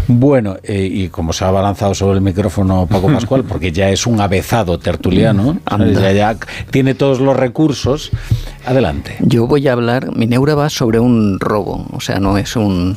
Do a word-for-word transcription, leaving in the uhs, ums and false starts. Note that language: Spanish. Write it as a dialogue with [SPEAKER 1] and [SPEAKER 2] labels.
[SPEAKER 1] Bueno, eh, y como se ha abalanzado sobre el micrófono Paco Pascual, porque ya es un avezado tertuliano, ya, ya tiene todos los recursos, adelante.
[SPEAKER 2] Yo voy a hablar, mi neura va sobre un robo, o sea, no es un